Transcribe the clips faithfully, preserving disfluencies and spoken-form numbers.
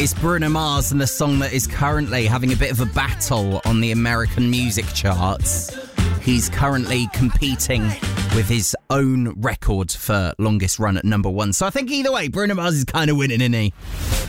It's Bruno Mars and the song that is currently having a bit of a battle on the American music charts. He's currently competing with his own record for longest run at number one. So I think either way, Bruno Mars is kind of winning, isn't he?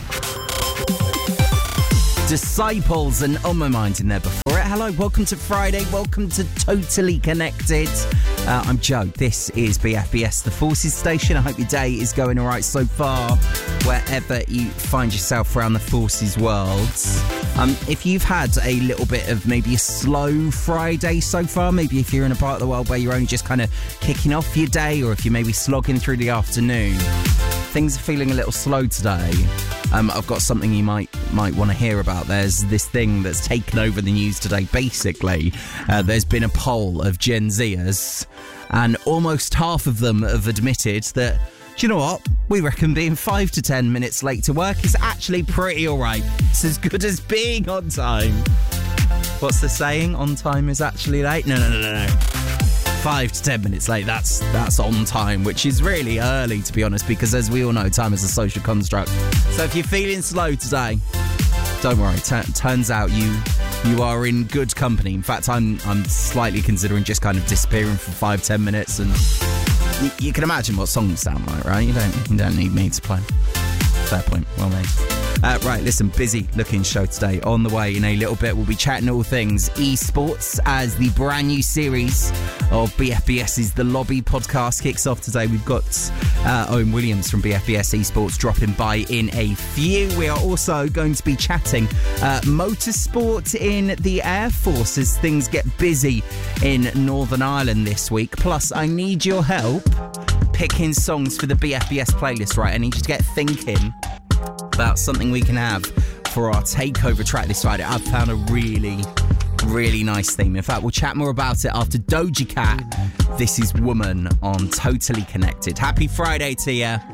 Disciples and On My Mind in there before it. Hello, welcome to Friday. Welcome to Totally Connected. Uh, I'm Joe. This is B F B S, the Forces Station. I hope your day is going all right so far, wherever you find yourself around the Forces world. Um, if you've had a little bit of maybe a slow Friday so far, maybe if you're in a part of the world where you're only just kind of kicking off your day, or if you're maybe slogging through the afternoon, things are feeling a little slow today. Um, I've got something you might might want to hear about. There's this thing that's taken over the news today. Basically, uh, there's been a poll of Gen Zers, and almost half of them have admitted that, do you know what? We reckon being five to ten minutes late to work is actually pretty all right. It's as good as being on time. What's the saying? On time is actually late? No, no, no, no, no. Five to ten minutes late, that's that's on time, which is really early, to be honest, because as we all know, time is a social construct. So if you're feeling slow today, don't worry. T- turns out you you are in good company. In fact, I'm I'm slightly considering just kind of disappearing for five, ten minutes, and y- you can imagine what songs sound like, right? You don't you don't need me to play. Fair point. Well made. Uh, right, listen, busy looking show today. On the way in a little bit, we'll be chatting all things esports as the brand new series of BFBS's The Lobby podcast kicks off today. We've got uh, Owen Williams from B F B S Esports dropping by in a few. We are also going to be chatting uh, motorsport in the Air Force as things get busy in Northern Ireland this week. Plus, I need your help picking songs for the B F B S playlist, right? I need you to get thinking about something we can have for our takeover track this Friday. I've found a really, really nice theme. In fact, we'll chat more about it after Doja Cat. This is Woman on Totally Connected. Happy Friday to you.